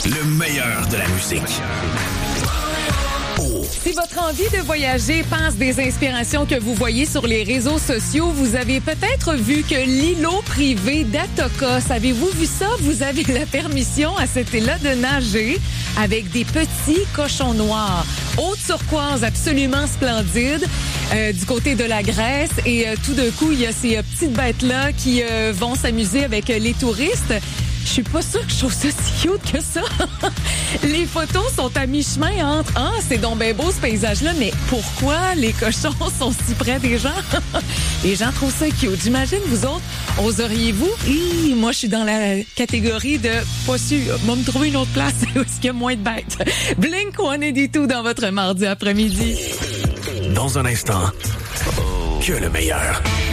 Le meilleur de la musique. Si votre envie de voyager passe des inspirations que vous voyez sur les réseaux sociaux, vous avez peut-être vu que l'îlot privé d'Atoka, savez-vous vu ça? Vous avez la permission à cet île-là de nager avec des petits cochons noirs. Eau turquoise absolument splendide du côté de la Grèce. Et tout d'un coup, il y a ces petites bêtes-là qui vont s'amuser avec les touristes. Je suis pas sûre que je trouve ça si cute que ça. Les photos sont à mi-chemin entre « Ah, c'est donc bien beau ce paysage-là, mais pourquoi les cochons sont si près des gens? » Les gens trouvent ça cute. J'imagine, vous autres, oseriez-vous? Moi, je suis dans la catégorie de « Pas sûr, va me trouver une autre place où il y a moins de bêtes. » Blink-182 dans votre mardi après-midi. Dans un instant, que le meilleur.